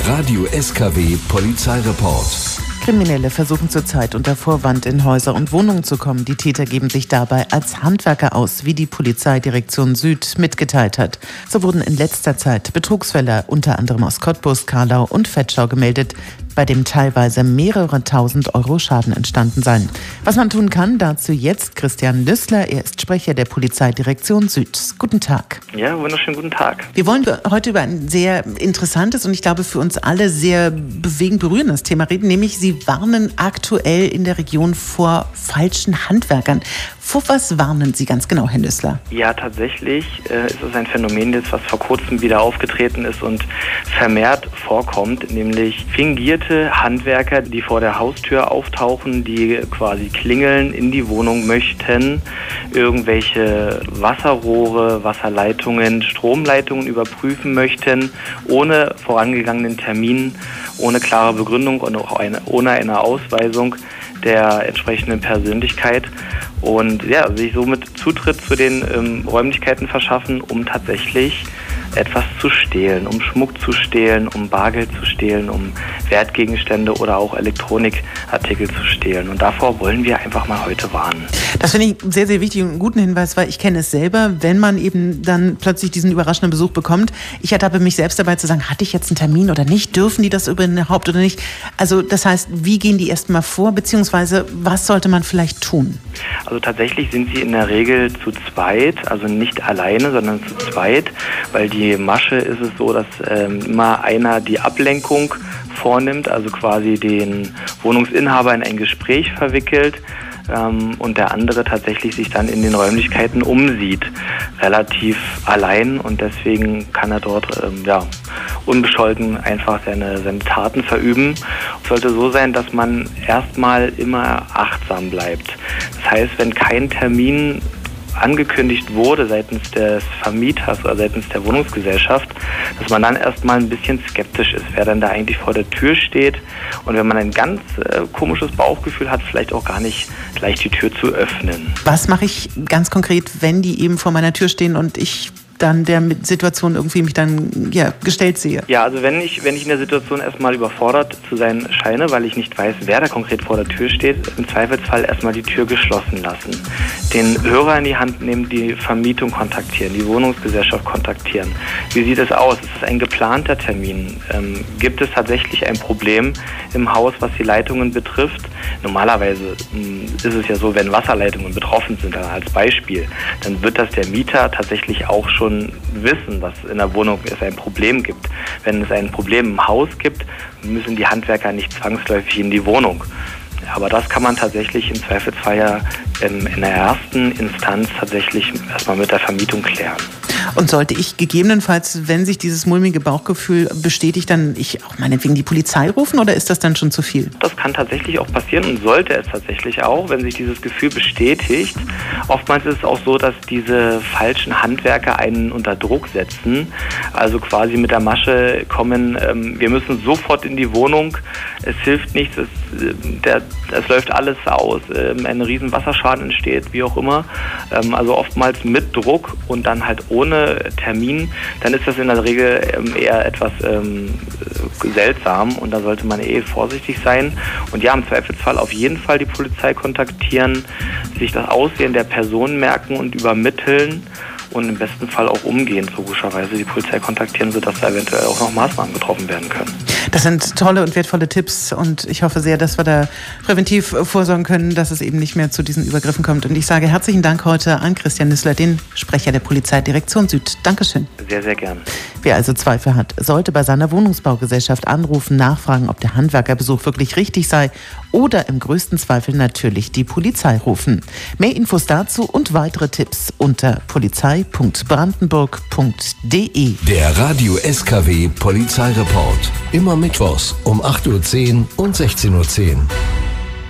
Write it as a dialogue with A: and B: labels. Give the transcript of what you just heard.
A: Der Radio SKW Polizeireport.
B: Kriminelle versuchen zurzeit unter Vorwand in Häuser und Wohnungen zu kommen. Die Täter geben sich dabei als Handwerker aus, wie die Polizeidirektion Süd mitgeteilt hat. So wurden in letzter Zeit Betrugsfälle unter anderem aus Cottbus, Karlau und Vetschau gemeldet, bei dem teilweise mehrere tausend Euro Schaden entstanden seien. Was man tun kann, dazu jetzt Christian Lüssler. Er ist Sprecher der Polizeidirektion Süd. Guten Tag.
C: Ja, wunderschönen guten Tag.
B: Wir wollen heute über ein sehr interessantes und ich glaube für uns alle sehr bewegend berührendes Thema reden, nämlich Sie warnen aktuell in der Region vor falschen Handwerkern. Vor was warnen Sie ganz genau, Herr Lüssler?
C: Ja, tatsächlich ist es ein Phänomen, das was vor kurzem wieder aufgetreten ist und vermehrt vorkommt, nämlich fingierte Handwerker, die vor der Haustür auftauchen, die quasi klingeln, in die Wohnung möchten, irgendwelche Wasserrohre, Wasserleitungen, Stromleitungen überprüfen möchten, ohne vorangegangenen Termin, ohne klare Begründung und auch ohne eine Ausweisung der entsprechenden Persönlichkeit und ja, sich somit Zutritt zu den Räumlichkeiten verschaffen, um tatsächlich etwas zu stehlen, um Schmuck zu stehlen, um Bargeld zu stehlen, um Wertgegenstände oder auch Elektronikartikel zu stehlen. Und davor wollen wir einfach mal heute warnen.
B: Das finde ich sehr, sehr wichtig und einen guten Hinweis, weil ich kenne es selber, wenn man eben dann plötzlich diesen überraschenden Besuch bekommt. Ich ertappe mich selbst dabei zu sagen, hatte ich jetzt einen Termin oder nicht? Dürfen die das überhaupt oder nicht? Also das heißt, wie gehen die erst mal vor, beziehungsweise was sollte man vielleicht tun?
C: Also tatsächlich sind sie in der Regel zu zweit, also nicht alleine, sondern zu zweit, weil die Masche ist es so, dass immer einer die Ablenkung vornimmt, also quasi den Wohnungsinhaber in ein Gespräch verwickelt und der andere tatsächlich sich dann in den Räumlichkeiten umsieht, relativ allein und deswegen kann er dort unbescholten einfach seine Taten verüben. Es sollte so sein, dass man erstmal immer achtsam bleibt. Das heißt, wenn kein Termin angekündigt wurde seitens des Vermieters oder seitens der Wohnungsgesellschaft, dass man dann erstmal ein bisschen skeptisch ist, wer dann da eigentlich vor der Tür steht und wenn man ein ganz komisches Bauchgefühl hat, vielleicht auch gar nicht gleich die Tür zu öffnen.
B: Was mache ich ganz konkret, wenn die eben vor meiner Tür stehen und ich dann der Situation irgendwie mich dann gestellt sehe? Ja,
C: also wenn ich in der Situation erstmal überfordert zu sein scheine, weil ich nicht weiß, wer da konkret vor der Tür steht, im Zweifelsfall erstmal die Tür geschlossen lassen. Den Hörer in die Hand nehmen, die Vermietung kontaktieren, die Wohnungsgesellschaft kontaktieren. Wie sieht es aus? Ist es ein geplanter Termin? Gibt es tatsächlich ein Problem im Haus, was die Leitungen betrifft? Normalerweise ist es ja so, wenn Wasserleitungen betroffen sind, dann als Beispiel, dann wird das der Mieter tatsächlich auch schon wissen, dass in der Wohnung es ein Problem gibt. Wenn es ein Problem im Haus gibt, müssen die Handwerker nicht zwangsläufig in die Wohnung. Aber das kann man tatsächlich im Zweifelsfall ja in der ersten Instanz tatsächlich erstmal mit der Vermietung klären.
B: Und sollte ich gegebenenfalls, wenn sich dieses mulmige Bauchgefühl bestätigt, dann auch meinetwegen die Polizei rufen oder ist das dann schon zu viel?
C: Das kann tatsächlich auch passieren und sollte es tatsächlich auch, wenn sich dieses Gefühl bestätigt. Oftmals ist es auch so, dass diese falschen Handwerker einen unter Druck setzen, also quasi mit der Masche kommen, wir müssen sofort in die Wohnung, es hilft nichts, es läuft alles aus, ein riesen Wasserschaden entsteht, wie auch immer. Also oftmals mit Druck und dann halt ohne Termin, dann ist das in der Regel eher etwas seltsam und da sollte man vorsichtig sein. Und ja, im Zweifelsfall auf jeden Fall die Polizei kontaktieren, sich das Aussehen der Person merken und übermitteln und im besten Fall auch umgehend logischerweise die Polizei kontaktieren, sodass da eventuell auch noch Maßnahmen getroffen werden können.
B: Das sind tolle und wertvolle Tipps und ich hoffe sehr, dass wir da präventiv vorsorgen können, dass es eben nicht mehr zu diesen Übergriffen kommt. Und ich sage herzlichen Dank heute an Christian Lüssler, den Sprecher der Polizeidirektion Süd. Dankeschön.
C: Sehr, sehr gern.
B: Wer also Zweifel hat, sollte bei seiner Wohnungsbaugesellschaft anrufen, nachfragen, ob der Handwerkerbesuch wirklich richtig sei oder im größten Zweifel natürlich die Polizei rufen. Mehr Infos dazu und weitere Tipps unter polizei.brandenburg.de.
A: Der Radio SKW Polizeireport. Immer mittwochs um 8:10 Uhr und 16:10 Uhr.